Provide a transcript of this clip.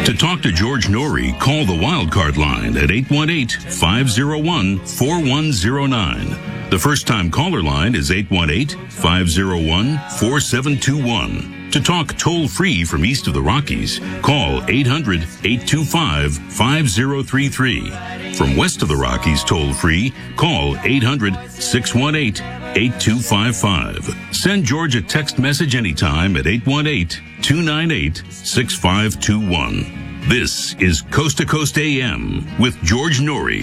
To talk to George Norrie, call the Wildcard line at 818-501-4109. The first-time caller line is 818-501-4721. To talk toll-free from east of the Rockies, call 800-825-5033. From west of the Rockies toll-free, call 800-618-8255. Send George a text message anytime at 818-298-6521. This is Coast to Coast AM with George Norrie.